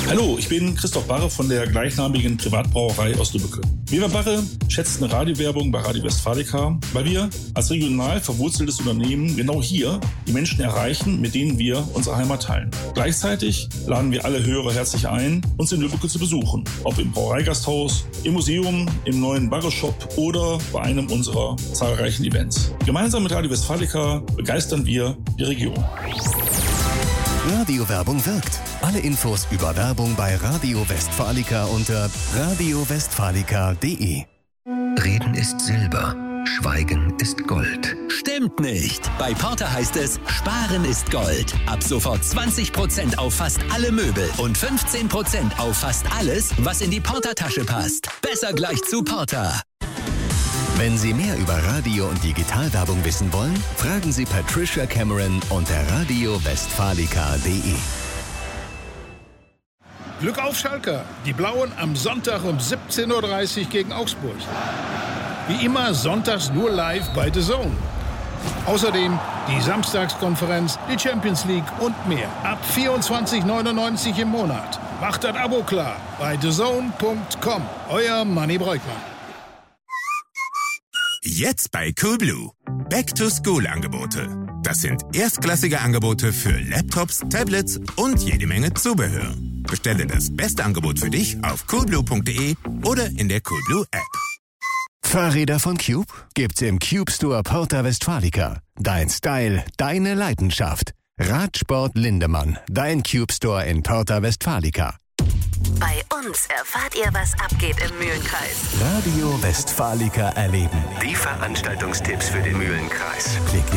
Hallo, ich bin Christoph Barre von der gleichnamigen Privatbrauerei aus Lübbecke. Wir bei Barre schätzen Radiowerbung bei Radio Westfalica, weil wir als regional verwurzeltes Unternehmen genau hier die Menschen erreichen, mit denen wir unsere Heimat teilen. Gleichzeitig laden wir alle Hörer herzlich ein, uns in Lübbecke zu besuchen. Ob im Brauereigasthaus, im Museum, im neuen Barre-Shop oder bei einem unserer zahlreichen Events. Gemeinsam mit Radio Westfalica begeistern wir die Region. Radiowerbung wirkt. Alle Infos über Werbung bei Radio Westfalica unter radiowestfalica.de. Reden ist Silber, Schweigen ist Gold. Stimmt nicht. Bei Porter heißt es, Sparen ist Gold. Ab sofort 20% auf fast alle Möbel und 15% auf fast alles, was in die Porter-Tasche passt. Besser gleich zu Porter. Wenn Sie mehr über Radio- und Digitalwerbung wissen wollen, fragen Sie Patricia Cameron unter radiowestfalica.de. Glück auf Schalke. Die Blauen am Sonntag um 17:30 Uhr gegen Augsburg. Wie immer sonntags nur live bei The Zone. Außerdem die Samstagskonferenz, die Champions League und mehr. Ab 24,99 € im Monat. Macht das Abo klar bei thezone.com. Euer Manni Breukmann. Jetzt bei Coolblue. Back-to-School-Angebote. Das sind erstklassige Angebote für Laptops, Tablets und jede Menge Zubehör. Bestelle das beste Angebot für dich auf coolblue.de oder in der Coolblue App. Fahrräder von Cube gibt's im Cube Store Porta Westfalica. Dein Style, deine Leidenschaft. Radsport Lindemann, dein Cube Store in Porta Westfalica. Bei uns erfahrt ihr, was abgeht im Mühlenkreis. Radio Westfalica erleben. Die Veranstaltungstipps für den Mühlenkreis. Klick